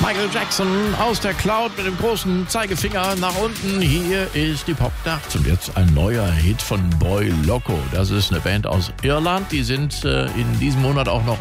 Michael Jackson aus der Cloud mit dem großen Zeigefinger nach unten. Hier ist die Popnacht und jetzt ein neuer Hit von Boy Loco. Das ist eine Band aus Irland. Die sind in diesem Monat auch noch